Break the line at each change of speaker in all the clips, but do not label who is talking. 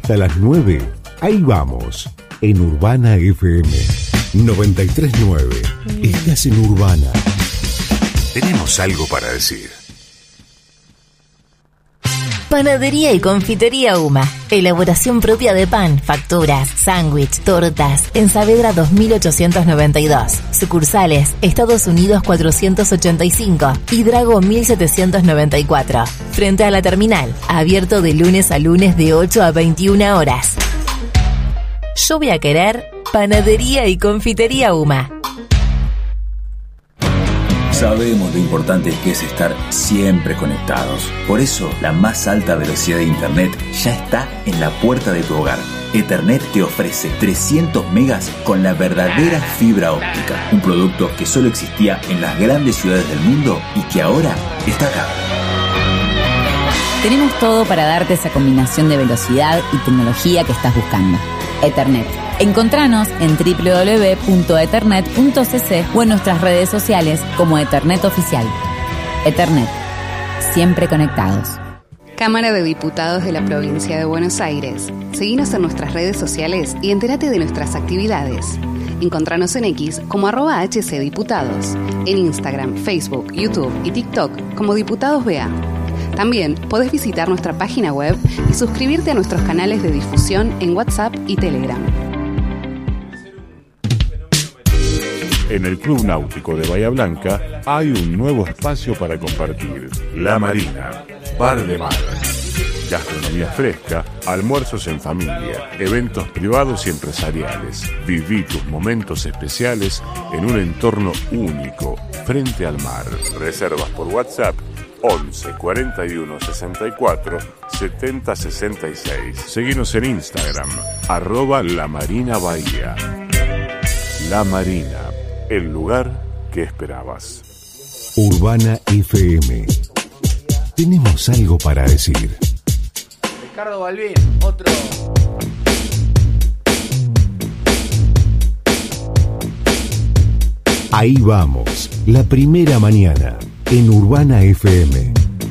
Hasta las 9, ahí vamos, en Urbana FM 93.9. Estás en Urbana. Tenemos algo para decir.
Panadería y confitería Uma. Elaboración propia de pan, facturas, sándwich, tortas. En Saavedra 2892. Sucursales: Estados Unidos 485 y Drago 1794. Frente a la terminal. Abierto de lunes a lunes de 8 a 21 horas. Yo voy a querer Panadería y confitería Uma.
Sabemos lo importante que es estar siempre conectados. Por eso, la más alta velocidad de Internet ya está en la puerta de tu hogar. Ethernet te ofrece 300 megas con la verdadera fibra óptica. Un producto que solo existía en las grandes ciudades del mundo y que ahora está acá.
Tenemos todo para darte esa combinación de velocidad y tecnología que estás buscando. Ethernet. Encontranos en www.ethernet.cc o en nuestras redes sociales como Ethernet Oficial. Ethernet. Siempre conectados.
Cámara de Diputados de la Provincia de Buenos Aires. Seguinos en nuestras redes sociales y entérate de nuestras actividades. Encontranos en X como @HCDiputados. En Instagram, Facebook, YouTube y TikTok como Diputados BA. También podés visitar nuestra página web y suscribirte a nuestros canales de difusión en WhatsApp y Telegram.
En el Club Náutico de Bahía Blanca hay un nuevo espacio para compartir. La Marina, bar de mar. Gastronomía fresca, almuerzos en familia, eventos privados y empresariales. Viví tus momentos especiales en un entorno único, frente al mar. Reservas por WhatsApp 11 41 64 70 66. Seguinos en Instagram, @LaMarinaBahía. La Marina, el lugar que esperabas.
Urbana FM. Tenemos algo para decir.
Ricardo Balbín, otro.
Ahí vamos, la primera mañana en Urbana FM.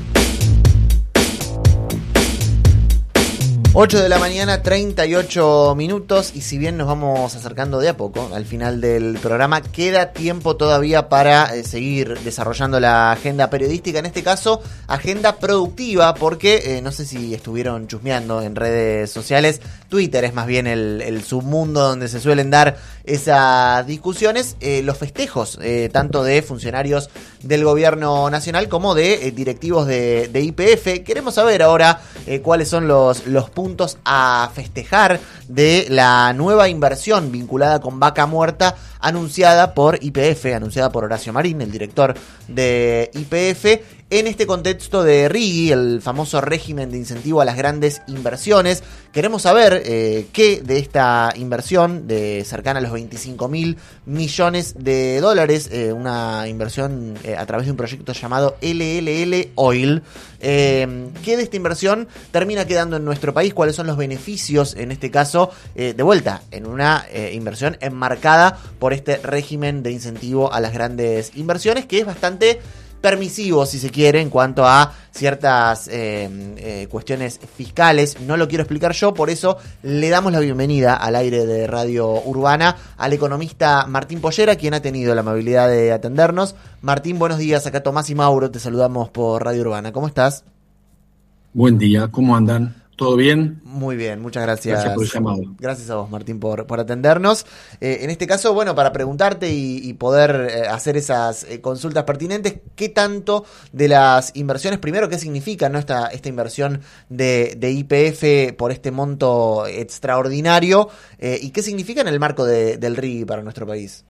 8 de la mañana, 38 minutos, y si bien nos vamos acercando de a poco al final del programa, queda tiempo todavía para seguir desarrollando la agenda periodística, en este caso, agenda productiva, porque no sé si estuvieron chusmeando en redes sociales. Twitter es más bien el submundo donde se suelen dar esas discusiones, los festejos, tanto de funcionarios del gobierno nacional como de directivos de YPF. Queremos saber ahora cuáles son los puntos a festejar de la nueva inversión vinculada con Vaca Muerta anunciada por YPF, anunciada por Horacio Marín, el director de YPF, en este contexto de RIGI, el famoso régimen de incentivo a las grandes inversiones. Queremos saber qué de esta inversión de cercana a los 25.000 millones de dólares, una inversión a través de un proyecto llamado LLL Oil, qué de esta inversión termina quedando en nuestro país, cuáles son los beneficios, en este caso, de vuelta, en una inversión enmarcada por este régimen de incentivo a las grandes inversiones, que es bastante permisivo, si se quiere, en cuanto a ciertas cuestiones fiscales. No lo quiero explicar yo, por eso le damos la bienvenida al aire de Radio Urbana al economista Martín Pollera, quien ha tenido la amabilidad de atendernos. Martín, buenos días. Acá Tomás y Mauro, te saludamos por Radio Urbana. ¿Cómo estás?
Buen día, ¿cómo andan? ¿Todo bien?
Muy bien, muchas gracias.
Gracias por el llamado.
Gracias a vos, Martín, por atendernos. En este caso, bueno, para preguntarte y poder hacer esas consultas pertinentes, ¿qué tanto de las inversiones, primero, qué significa, ¿no?, esta inversión de YPF por este monto extraordinario, y qué significa en el marco del RIGI para nuestro país?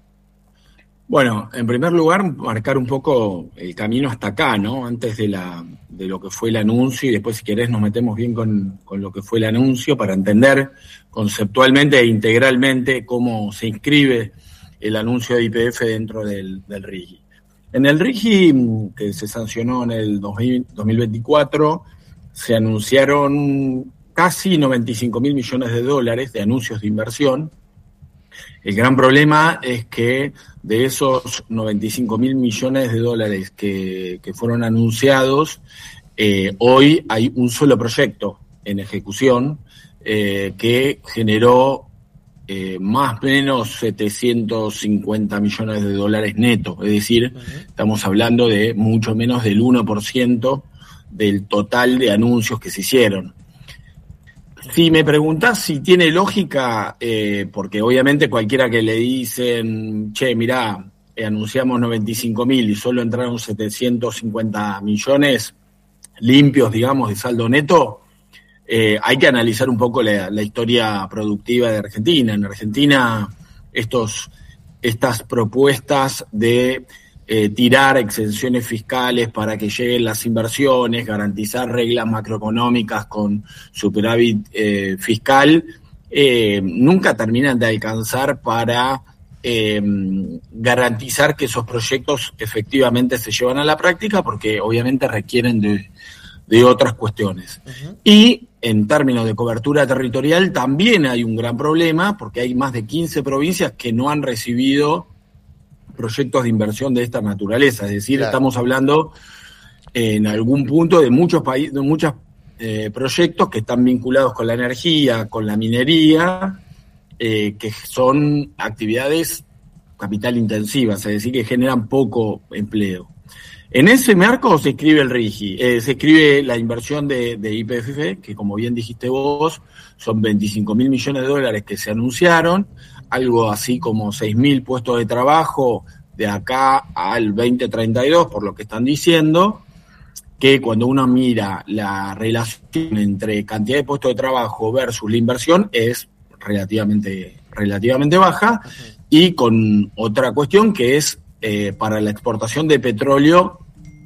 Bueno, en primer lugar, marcar un poco el camino hasta acá, ¿no? Antes de lo que fue el anuncio, y después, si querés, nos metemos bien con lo que fue el anuncio para entender conceptualmente e integralmente cómo se inscribe el anuncio de YPF dentro del RIGI. En el RIGI, que se sancionó en el 2024, se anunciaron casi 95.000 millones de dólares de anuncios de inversión. El gran problema es que de esos 95.000 millones de dólares que fueron anunciados, hoy hay un solo proyecto en ejecución, que generó más o menos 750 millones de dólares netos, es decir, estamos hablando de mucho menos del 1% del total de anuncios que se hicieron. Si me preguntás si tiene lógica, porque obviamente cualquiera que le dicen, che, mirá, anunciamos 95.000 y solo entraron 750 millones limpios, digamos, de saldo neto, hay que analizar un poco la historia productiva de Argentina. En Argentina, estas propuestas de tirar exenciones fiscales para que lleguen las inversiones, garantizar reglas macroeconómicas con superávit fiscal, nunca terminan de alcanzar para garantizar que esos proyectos efectivamente se llevan a la práctica, porque obviamente requieren de otras cuestiones. Y en términos de cobertura territorial también hay un gran problema, porque hay más de 15 provincias que no han recibido proyectos de inversión de esta naturaleza. Es decir, estamos hablando en algún punto de muchos países, de muchos proyectos que están vinculados con la energía, con la minería, que son actividades capital intensivas, es decir, que generan poco empleo. En ese marco se escribe el RIGI, se escribe la inversión de YPF, que como bien dijiste vos, son 25.000 millones de dólares que se anunciaron, algo así como 6.000 puestos de trabajo de acá al 2032, por lo que están diciendo, que cuando uno mira la relación entre cantidad de puestos de trabajo versus la inversión es relativamente baja, y con otra cuestión que es para la exportación de petróleo,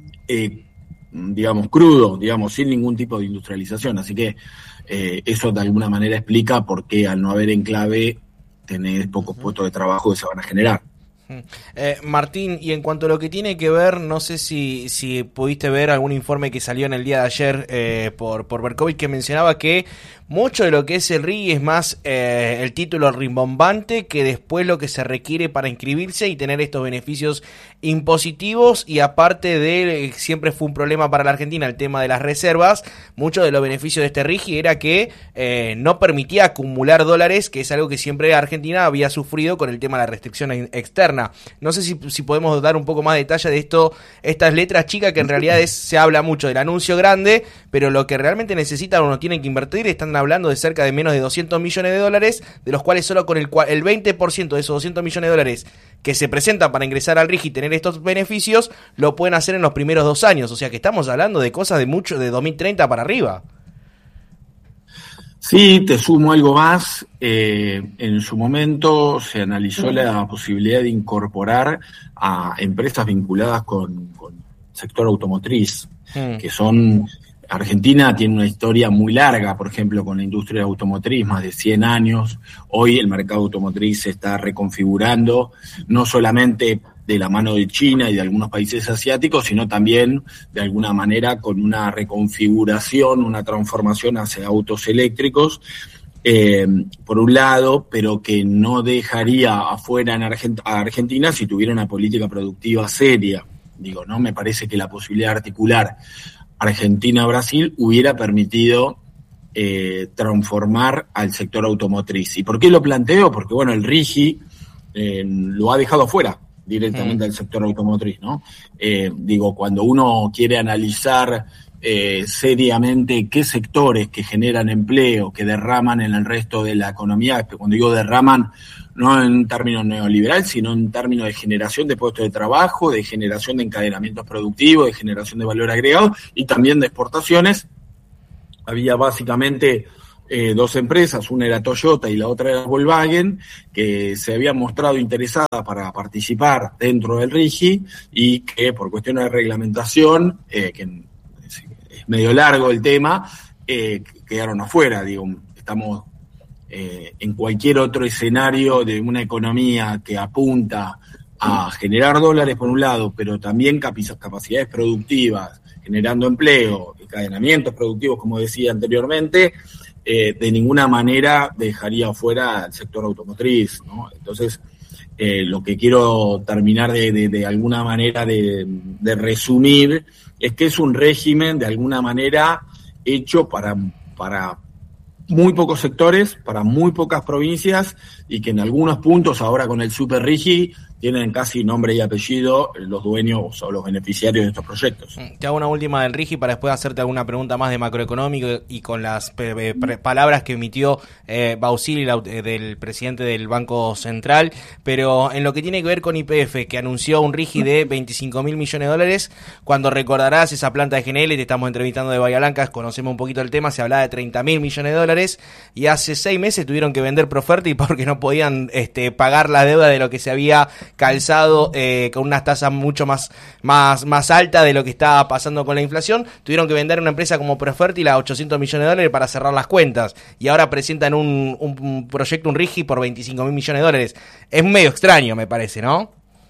digamos, crudo, digamos, sin ningún tipo de industrialización. Así que eso de alguna manera explica por qué al no haber enclave tenés pocos puestos de trabajo que se van a generar.
Martín, y en cuanto a lo que tiene que ver, no sé si pudiste ver algún informe que salió en el día de ayer por Berkovich, que mencionaba que mucho de lo que es el RIGI es más el título rimbombante que después lo que se requiere para inscribirse y tener estos beneficios impositivos, y aparte de, siempre fue un problema para la Argentina el tema de las reservas, mucho de los beneficios de este RIGI era que no permitía acumular dólares, que es algo que siempre Argentina había sufrido con el tema de la restricción externa. No sé si podemos dar un poco más de detalle de esto, estas letras chicas que en realidad se habla mucho del anuncio grande, pero lo que realmente necesitan o no tienen que invertir, están hablando de cerca de menos de 200 millones de dólares, de los cuales solo con el 20% de esos 200 millones de dólares que se presentan para ingresar al RIGI y tener estos beneficios, lo pueden hacer en los primeros 2 años. O sea que estamos hablando de cosas de 2030 para arriba.
Sí, te sumo algo más. En su momento se analizó la posibilidad de incorporar a empresas vinculadas con el sector automotriz, que son... Argentina tiene una historia muy larga, por ejemplo, con la industria automotriz, más de 100 años. Hoy el mercado automotriz se está reconfigurando, no solamente de la mano de China y de algunos países asiáticos, sino también, de alguna manera, con una reconfiguración, una transformación hacia autos eléctricos, por un lado, pero que no dejaría afuera a Argentina si tuviera una política productiva seria. Digo, ¿no? Me parece que la posibilidad de articular Argentina-Brasil hubiera permitido transformar al sector automotriz. ¿Y por qué lo planteo? Porque, bueno, el RIGI lo ha dejado fuera directamente del sector automotriz, ¿no? Digo, cuando uno quiere analizar seriamente qué sectores que generan empleo, que derraman en el resto de la economía, cuando digo derraman, no en términos neoliberal, sino en términos de generación de puestos de trabajo, de generación de encadenamientos productivos, de generación de valor agregado y también de exportaciones. Había básicamente 2 empresas, una era Toyota y la otra era Volkswagen, que se habían mostrado interesadas para participar dentro del RIGI y que por cuestiones de reglamentación, que es medio largo el tema, quedaron afuera. Digo, estamos en cualquier otro escenario de una economía que apunta a generar dólares por un lado, pero también capacidades productivas, generando empleo, encadenamientos productivos, como decía anteriormente, de ninguna manera dejaría afuera al sector automotriz, ¿no? Entonces, lo que quiero terminar de alguna manera de resumir es que es un régimen de alguna manera hecho para muy pocos sectores, para muy pocas provincias, y que en algunos puntos, ahora con el Super Rigi, tienen casi nombre y apellido los dueños o los beneficiarios de estos proyectos.
Te hago una última del Rigi para después hacerte alguna pregunta más de macroeconómico y con las palabras que emitió Bausili, del presidente del Banco Central, pero en lo que tiene que ver con YPF, que anunció un Rigi de 25.000 millones de dólares, cuando recordarás esa planta de GNL, te estamos entrevistando de Bahía Blanca, conocemos un poquito el tema, se hablaba de 30.000 millones de dólares, y hace 6 meses tuvieron que vender Profertil porque no podían pagar la deuda de lo que se había calzado con unas tasas mucho más altas de lo que estaba pasando con la inflación. Tuvieron que vender una empresa como Profertil a 800 millones de dólares para cerrar las cuentas, y ahora presentan un proyecto, un RIGI por 25.000 millones de dólares. Es medio extraño, me parece, ¿no?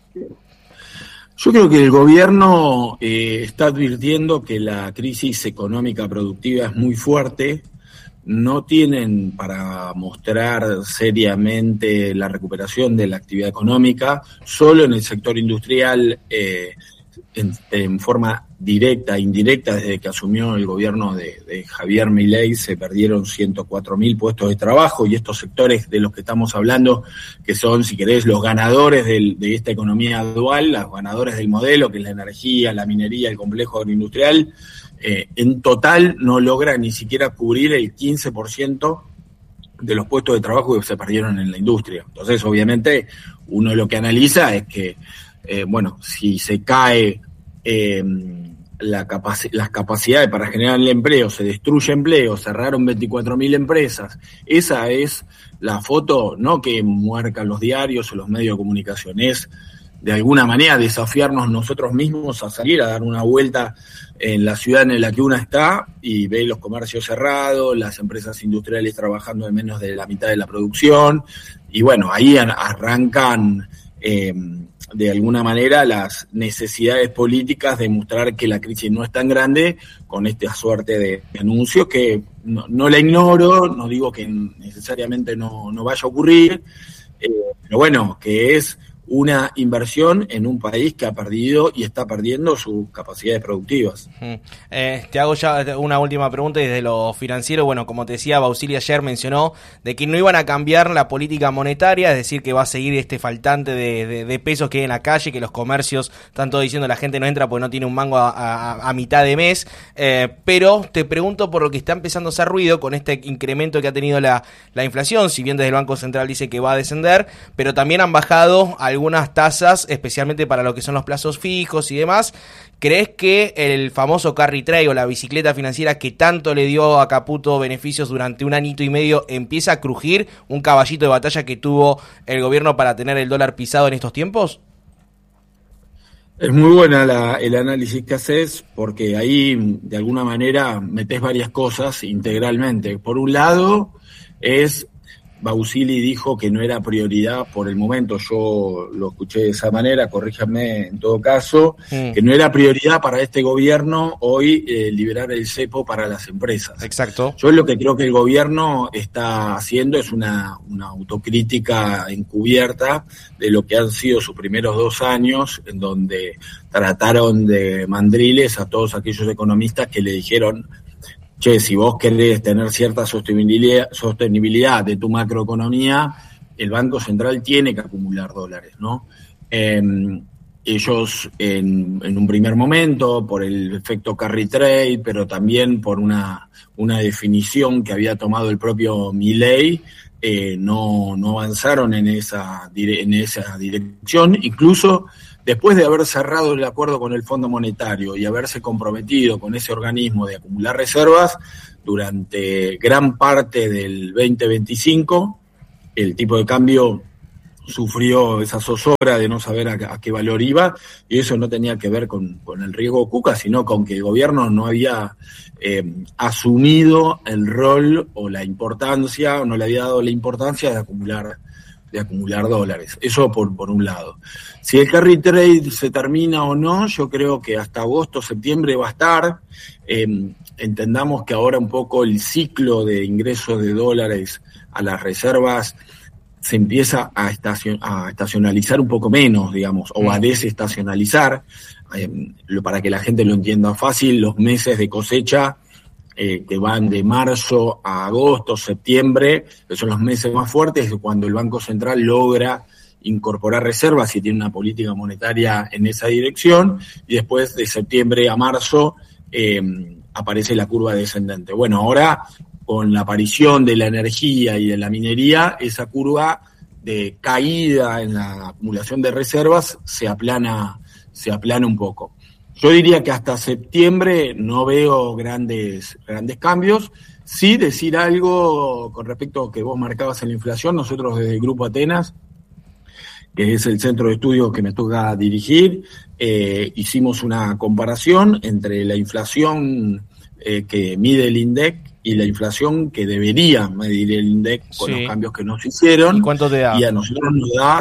Yo creo que el gobierno está advirtiendo que la crisis económica productiva es muy fuerte. No tienen para mostrar seriamente la recuperación de la actividad económica. Solo en el sector industrial, en forma directa e indirecta, desde que asumió el gobierno de Javier Milei, se perdieron 104.000 puestos de trabajo, y estos sectores de los que estamos hablando, que son, si querés, los ganadores de esta economía dual, los ganadores del modelo, que es la energía, la minería, el complejo agroindustrial, en total no logra ni siquiera cubrir el 15% de los puestos de trabajo que se perdieron en la industria. Entonces, obviamente, uno lo que analiza es que, si se cae las capacidades para generar el empleo, se destruye empleo, cerraron 24.000 empresas, esa es la foto, no que muercan los diarios o los medios de comunicación, es de alguna manera desafiarnos nosotros mismos a salir a dar una vuelta en la ciudad en la que uno está y ve los comercios cerrados, las empresas industriales trabajando en menos de la mitad de la producción, y bueno, ahí arrancan de alguna manera las necesidades políticas de mostrar que la crisis no es tan grande, con esta suerte de anuncios que no la ignoro, no digo que necesariamente no vaya a ocurrir, pero bueno, que es una inversión en un país que ha perdido y está perdiendo sus capacidades productivas.
Te hago ya una última pregunta desde lo financiero. Bueno, como te decía, Bausili ayer mencionó de que no iban a cambiar la política monetaria, es decir, que va a seguir este faltante de pesos que hay en la calle, que los comercios están todos diciendo la gente no entra porque no tiene un mango a mitad de mes, pero te pregunto por lo que está empezando a hacer ruido con este incremento que ha tenido la inflación, si bien desde el Banco Central dice que va a descender, pero también han bajado algunas tasas, especialmente para lo que son los plazos fijos y demás. ¿Crees que el famoso carry trade o la bicicleta financiera que tanto le dio a Caputo beneficios durante un añito y medio empieza a crujir, un caballito de batalla que tuvo el gobierno para tener el dólar pisado en estos tiempos?
Es muy buena el análisis que haces, porque ahí de alguna manera metés varias cosas integralmente. Por un lado, Bausili dijo que no era prioridad por el momento, yo lo escuché de esa manera, corríjanme en todo caso, que no era prioridad para este gobierno hoy liberar el cepo para las empresas.
Exacto.
Yo lo que creo que el gobierno está haciendo es una autocrítica encubierta de lo que han sido sus primeros 2 años, en donde trataron de mandriles a todos aquellos economistas que le dijeron: che, si vos querés tener cierta sostenibilidad de tu macroeconomía, el Banco Central tiene que acumular dólares, ¿no? Ellos, en un primer momento, por el efecto carry trade, pero también por una definición que había tomado el propio Milei, no avanzaron en esa dirección, incluso después de haber cerrado el acuerdo con el Fondo Monetario y haberse comprometido con ese organismo de acumular reservas durante gran parte del 2025, el tipo de cambio sufrió esa zozobra de no saber a qué valor iba, y eso no tenía que ver con el riesgo Cuca, sino con que el gobierno no había asumido el rol o la importancia, o no le había dado la importancia de acumular dólares. Eso por un lado. Si el carry trade se termina o no, yo creo que hasta agosto, septiembre va a estar. Entendamos que ahora un poco el ciclo de ingreso de dólares a las reservas se empieza a estacionalizar un poco menos, digamos, o a desestacionalizar. Para que la gente lo entienda fácil, los meses de cosecha que van de marzo a agosto, septiembre, que son los meses más fuertes, cuando el Banco Central logra incorporar reservas y tiene una política monetaria en esa dirección, y después de septiembre a marzo aparece la curva descendente. Bueno, ahora con la aparición de la energía y de la minería, esa curva de caída en la acumulación de reservas se aplana un poco. Yo diría que hasta septiembre no veo grandes cambios. Sí decir algo con respecto a que vos marcabas en la inflación. Nosotros desde el Grupo Atenas, que es el centro de estudios que me toca dirigir, hicimos una comparación entre la inflación que mide el INDEC y la inflación que debería medir el INDEC con los cambios que nos hicieron.
¿Y cuánto te da?
Y a nosotros nos da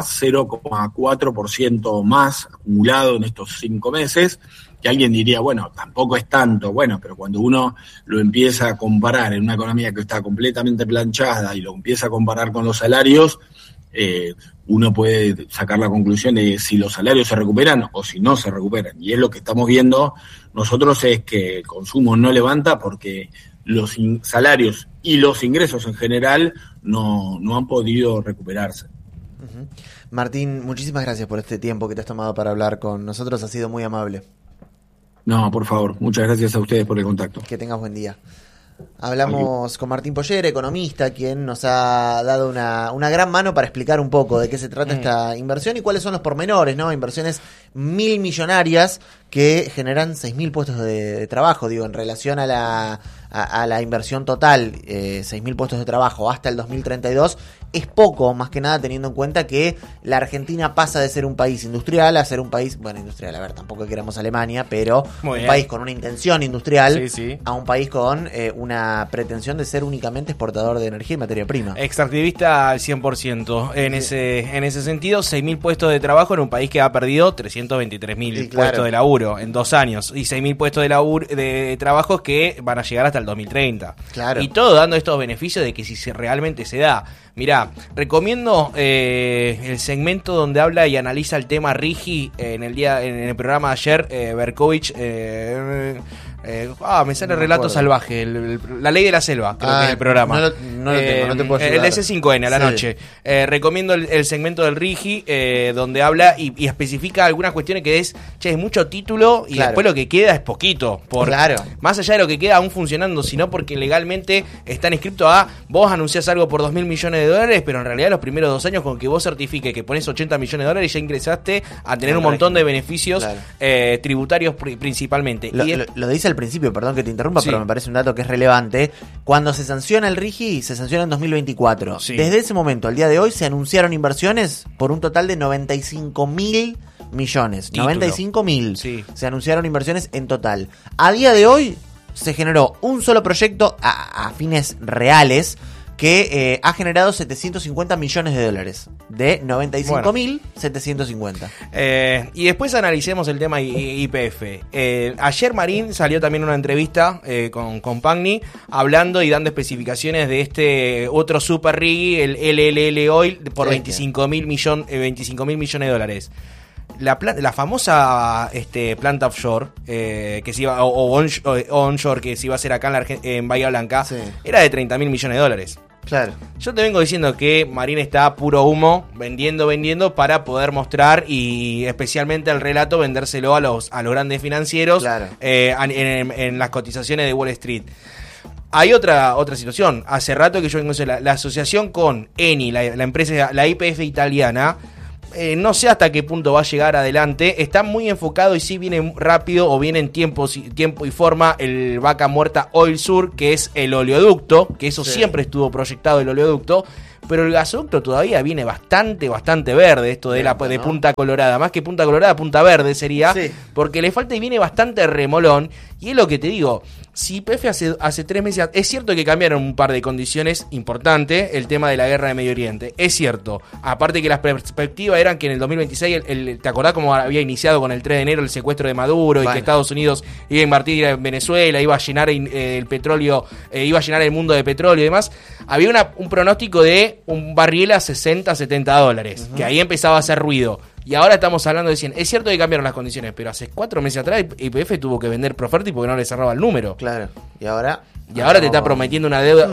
0,4% más acumulado en estos 5 meses, que alguien diría, bueno, tampoco es tanto. Bueno, pero cuando uno lo empieza a comparar en una economía que está completamente planchada y lo empieza a comparar con los salarios, uno puede sacar la conclusión de si los salarios se recuperan o si no se recuperan. Y es lo que estamos viendo nosotros, es que el consumo no levanta porque los salarios y los ingresos en general no han podido recuperarse.
Uh-huh. Martín, muchísimas gracias por este tiempo que te has tomado para hablar con nosotros, ha sido muy amable.
No, por favor, muchas gracias a ustedes por el contacto.
Que tengas buen día. Hablamos con Martín Pollera, economista, quien nos ha dado una gran mano para explicar un poco de qué se trata esta inversión y cuáles son los pormenores, ¿no? Inversiones 1.000 millonarias que generan 6.000 puestos de trabajo, digo, en relación a la inversión total, 6.000 puestos de trabajo hasta el 2032, es poco, más que nada teniendo en cuenta que la Argentina pasa de ser un país industrial a ser un país, bueno, industrial, a ver, tampoco queremos Alemania, pero un país con una intención industrial a un país con una pretensión de ser únicamente exportador de energía y materia prima.
Extractivista al 100%. En ese sentido, 6.000 puestos de trabajo en un país que ha perdido 323.000 puestos de laburo en 2 años y 6.000 puestos de trabajo que van a llegar hasta el 2030. Claro. Y todo dando estos beneficios de que si realmente se da. Mirá, recomiendo el segmento donde habla y analiza el tema Rigi en el programa de ayer, Berkovich. Me sale Relato Salvaje, la ley de la selva, creo que es el programa.
No lo tengo, no te puedo ayudar.
El de C5N a la noche. Recomiendo el segmento del Rigi, donde habla y especifica algunas cuestiones que es mucho título y después lo que queda es poquito. Más allá de lo que queda aún funcionando, sino porque legalmente están inscriptos vos anunciás algo por $2.000 millones, pero en realidad los primeros 2 años con que vos certifiques que pones $80 millones ya ingresaste a tener un montón de beneficios tributarios principalmente.
Lo dice al principio, perdón que te interrumpa, pero me parece un dato que es relevante. Cuando se sanciona el RIGI, se sanciona en 2024. Desde ese momento al día de hoy se anunciaron inversiones por un total de 95.000 millones. 95.000 se anunciaron inversiones en total. A día de hoy se generó un solo proyecto a fines reales que ha generado $750 millones de 95.750.
Y después analicemos el tema YPF. Ayer Marín salió también una entrevista con Pagni hablando y dando especificaciones de este otro super RIGI, el LLL Oil, por $25.000 millones de dólares. La famosa planta offshore que se iba o onshore que se iba a hacer acá en Bahía Blanca era de $30.000 millones de dólares.
Claro.
Yo te vengo diciendo que Marín está puro humo, vendiendo para poder mostrar y especialmente al relato vendérselo a los grandes financieros en las cotizaciones de Wall Street. Hay otra situación. Hace rato que yo vengo diciendo la asociación con Eni, la empresa, la YPF italiana. No sé hasta qué punto va a llegar adelante. Está muy enfocado y sí viene rápido o viene en tiempo y forma el Vaca Muerta Oil Sur, que es el oleoducto, que eso siempre estuvo proyectado, el oleoducto. Pero el gasoducto todavía viene bastante verde, esto de de Punta Colorada. Más que Punta Colorada, Punta Verde sería, porque le falta y viene bastante remolón. Y es lo que te digo, si YPF hace 3 meses, es cierto que cambiaron un par de condiciones importantes, el tema de la guerra de Medio Oriente, es cierto. Aparte que las perspectivas eran que en el 2026, ¿te acordás cómo había iniciado con el 3 de enero el secuestro de Maduro y que Estados Unidos iba a invertir en Venezuela, iba a llenar el petróleo, iba a llenar el mundo de petróleo y demás? Había un pronóstico de un barril a $60-70, que ahí empezaba a hacer ruido. y ahora estamos hablando de 100. Es cierto que cambiaron las condiciones, pero hace 4 meses atrás YPF tuvo que vender Profertil porque no le cerraba el número.
Claro, y ahora
te está prometiendo una deuda,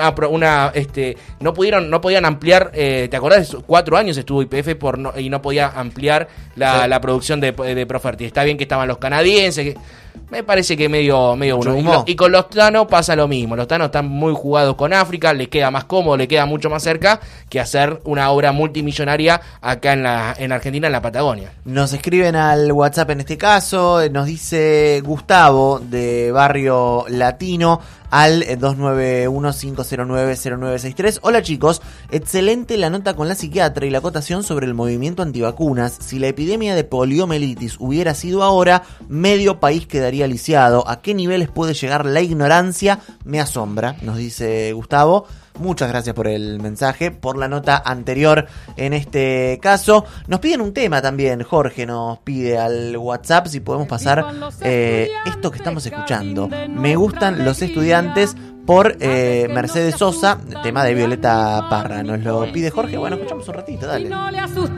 no podían ampliar, ¿te acordás? 4 años estuvo YPF y no podía ampliar la producción de Profertil. Está bien que estaban los canadienses, me parece que medio uno. Y con los Tano pasa lo mismo. Los Tano están muy jugados con África, les queda más cómodo, les queda mucho más cerca que hacer una obra multimillonaria acá en Argentina, en la Patagonia.
Nos escriben al WhatsApp en este caso, nos dice Gustavo de Barrio Latino al 291-509-0963. Hola chicos, excelente la nota con la psiquiatra y la acotación sobre el movimiento antivacunas. Si la epidemia de poliomielitis hubiera sido ahora, medio país quedaría lisiado. ¿A qué niveles puede llegar la ignorancia? Me asombra, nos dice Gustavo. Muchas gracias por el mensaje, por la nota anterior en este caso. Nos piden un tema también, Jorge nos pide al WhatsApp si podemos pasar esto que estamos escuchando. Me gustan los estudiantes por Mercedes Sosa, tema de Violeta Parra. Nos lo pide Jorge, bueno, escuchamos un ratito, dale.
No le asuste